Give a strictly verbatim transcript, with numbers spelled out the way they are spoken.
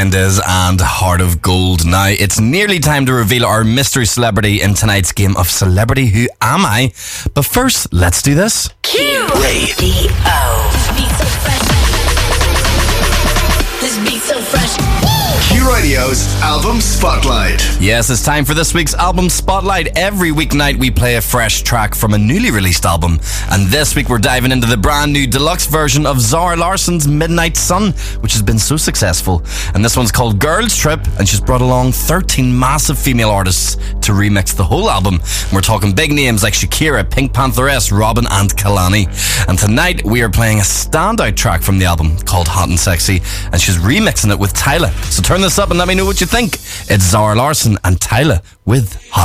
Mendes and Heart of Gold. Now, it's nearly time to reveal our mystery celebrity in tonight's game of Celebrity Who Am I? But first, let's do this. Q Radio. Beat so fresh. This beat so fresh. Q Radio's Album Spotlight. Yes, it's time for this week's Album Spotlight. Every weeknight we play a fresh track from a newly released album. And this week we're diving into the brand new deluxe version of Zara Larsson's Midnight Sun, which has been so successful. And this one's called Girls Trip, and she's brought along thirteen massive female artists to remix the whole album. And we're talking big names like Shakira, Pink Pantheress, Robin and Kalani. And tonight we are playing a standout track from the album called Hot and Sexy, and she's remixing it with Tyla. So turn this up and let me know what you think. It's Zara Larsson and Tyla with Hot